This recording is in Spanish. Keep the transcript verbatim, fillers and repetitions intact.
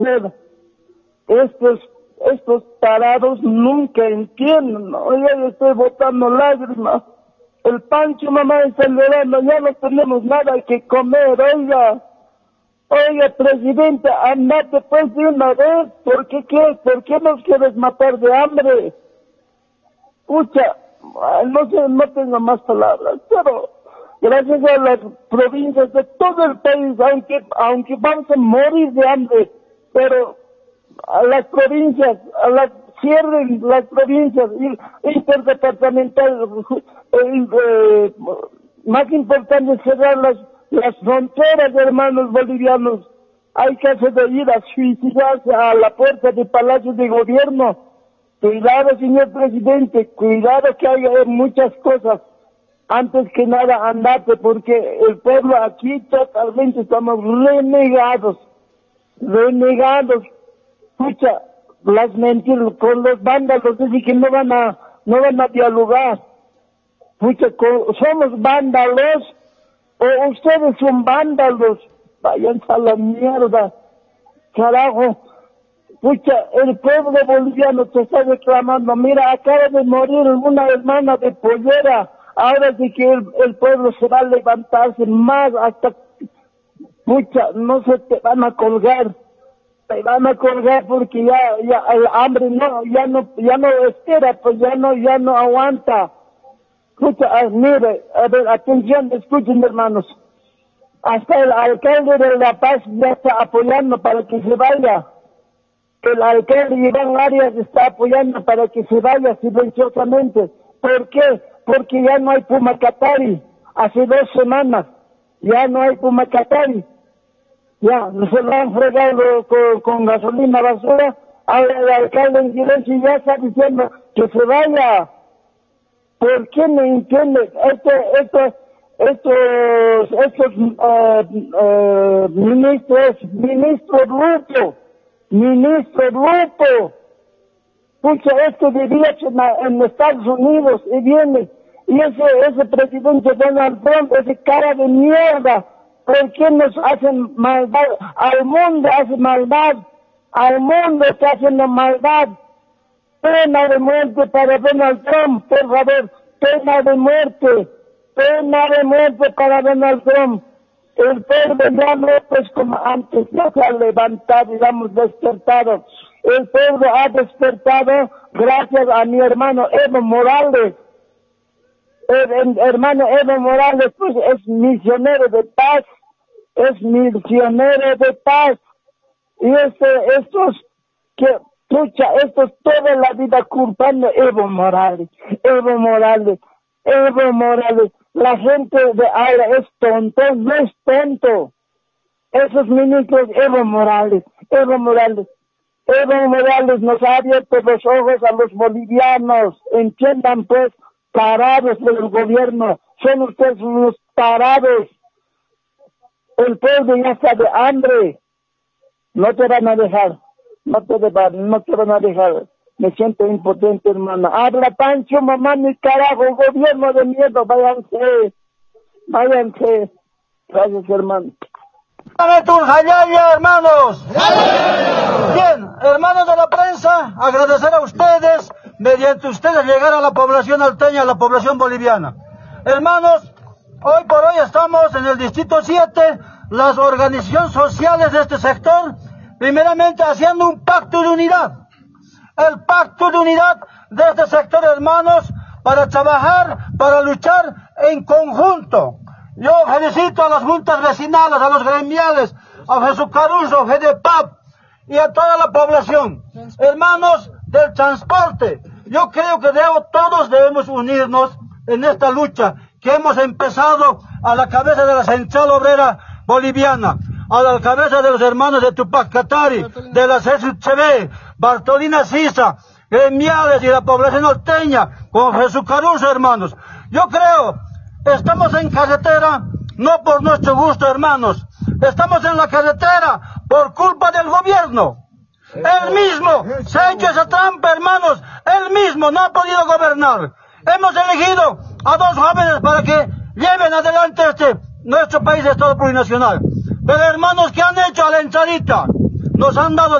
Estos, estos tarados nunca entienden, ¿no? Yo le estoy botando lágrimas. El Pancho, mamá, está llorando, ya no tenemos nada que comer, oiga. Oiga, presidente, andate pues de una vez. ¿Por qué qué? ¿Por qué nos quieres matar de hambre? Escucha, no sé, no tengo más palabras, pero gracias a las provincias de todo el país, aunque, aunque vamos a morir de hambre, pero a las provincias, a las cierren las provincias interdepartamentales, eh, eh, más importante es cerrar las, las fronteras, hermanos bolivianos. Hay caso de ir a suicidarse a la puerta del Palacio de Gobierno. Cuidado, señor presidente, cuidado que hay muchas cosas. Antes que nada, andate, porque el pueblo aquí totalmente estamos renegados, renegados. Escucha, las mentiras con los vándalos, dicen que no van a, no van a dialogar. Escucha, con, somos vándalos, o ustedes son vándalos. Vayan a la mierda, carajo. Escucha, el pueblo boliviano te está reclamando. Mira, acaba de morir una hermana de Pollera. Ahora sí que el, el pueblo se va a levantarse más hasta... Escucha, no se te van a colgar. Te van a colgar porque ya, ya el hambre no, ya no, ya no espera, pues ya no, ya no aguanta. Escucha, ah, mire, a ver, atención, escuchen, hermanos. Hasta el alcalde de La Paz ya está apoyando para que se vaya. El alcalde Iván Arias está apoyando para que se vaya silenciosamente. ¿Por qué? Porque ya no hay Pumacatari. Hace dos semanas ya no hay Pumacatari. Ya, se lo han fregado con, con gasolina basura. Ahora el alcalde en silencio ya está diciendo que se vaya. ¿Por qué no entiende? Esto, esto, estos, estos uh, uh, ministros, ministro Luto, ministro Luto, pucha, esto diría que en, en Estados Unidos y viene, y ese, ese presidente Donald Trump, ese cara de mierda, ¿por qué nos hacen maldad? Al mundo hace maldad, al mundo está haciendo maldad. Pena de muerte para Donald Trump, por favor, pena de muerte, pena de muerte para Donald Trump. El pueblo ya no es pues como antes, ya se ha levantado y hemos despertado. El pueblo ha despertado gracias a mi hermano Evo Morales. El, el hermano Evo Morales pues es misionero de paz, es misionero de paz. Y este, estos que... Escucha, esto es toda la vida culpando a Evo Morales, Evo Morales, Evo Morales. La gente de ahora es tonto, no es tonto. Esos ministros, Evo Morales, Evo Morales, Evo Morales nos ha abierto los ojos a los bolivianos. Entiendan pues, parados del gobierno, son ustedes unos parados. El pueblo ya está de hambre, no te van a dejar. No te, van, no te van a dejar. Me siento impotente, hermano. Habla Pancho, mamá, mi carajo, gobierno de miedo, váyanse, váyanse. Gracias, hermano. Hermanos. Bien, hermanos de la prensa, agradecer a ustedes, mediante ustedes llegar a la población alteña, a la población boliviana. Hermanos, hoy por hoy estamos en el distrito siete, las organizaciones sociales de este sector, primeramente haciendo un pacto de unidad, el pacto de unidad de este sector, hermanos, para trabajar, para luchar en conjunto. Yo felicito a las juntas vecinales, a los gremiales, a Jesús Caruso, G D P A P y a toda la población. Hermanos del transporte, yo creo que debo, todos debemos unirnos en esta lucha que hemos empezado a la cabeza de la Central Obrera Boliviana, a la cabeza de los hermanos de Tupac Katari, de la C S C B, Bartolina Sisa, gremiales y la población norteña, con Jesús Caruso, hermanos. Yo creo, estamos en carretera, no por nuestro gusto, hermanos. Estamos en la carretera por culpa del gobierno. Él mismo se ha hecho esa trampa, hermanos. Él mismo no ha podido gobernar. Hemos elegido a dos jóvenes para que lleven adelante este, nuestro país de Estado plurinacional. Pero hermanos, ¿qué han hecho a la entradita? nos han dado